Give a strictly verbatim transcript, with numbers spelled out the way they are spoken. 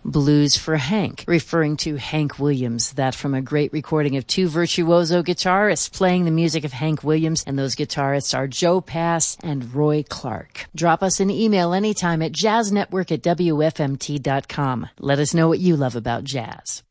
Blues for Hank, referring to Hank Williams, that from a great recording of two virtuoso guitarists playing the music of Hank Williams, and those guitarists are Joe Pass and Roy Clark. Drop us an email anytime at jazznetwork at W F M T dot com. Let us know what you love about jazz.